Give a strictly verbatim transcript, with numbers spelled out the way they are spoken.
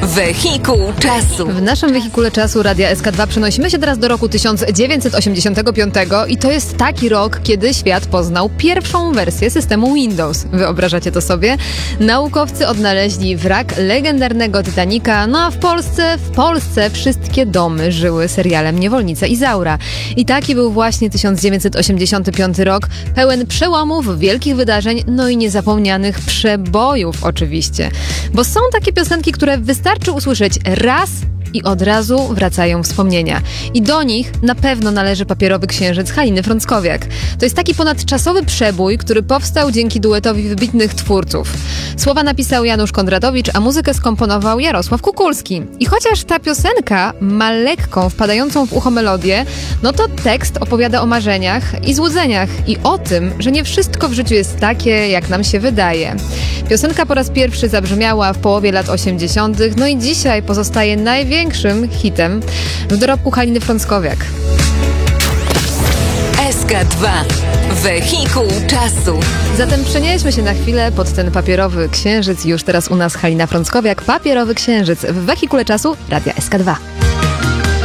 Wehikuł czasu. W naszym wehikule czasu Radia S K dwa przenosimy się teraz do roku tysiąc dziewięćset osiemdziesiątego piątego i to jest taki rok, kiedy świat poznał pierwszą wersję systemu Windows. Wyobrażacie to sobie? Naukowcy odnaleźli wrak legendarnego Titanica, no a w Polsce, w Polsce wszystkie domy żyły serialem Niewolnica Izaura. I taki był właśnie tysiąc dziewięćset osiemdziesiąty piąty rok, pełen przełomów, wielkich wydarzeń, no i niezapomnianych przebojów oczywiście. Bo są takie piosenki, które wystarczy usłyszeć raz i od razu wracają wspomnienia. I do nich na pewno należy Papierowy Księżyc Haliny Frąckowiak. To jest taki ponadczasowy przebój, który powstał dzięki duetowi wybitnych twórców. Słowa napisał Janusz Kondratowicz, a muzykę skomponował Jarosław Kukulski. I chociaż ta piosenka ma lekką, wpadającą w ucho melodię, no to tekst opowiada o marzeniach i złudzeniach i o tym, że nie wszystko w życiu jest takie, jak nam się wydaje. Piosenka po raz pierwszy zabrzmiała w połowie lat osiemdziesiątych, no i dzisiaj pozostaje największym hitem w dorobku Haliny Frąckowiak. S K dwa. Wehikuł czasu. Zatem przenieśmy się na chwilę pod ten Papierowy Księżyc. Już teraz u nas Halina Frąckowiak, Papierowy Księżyc w wehikule czasu Radia S K dwa.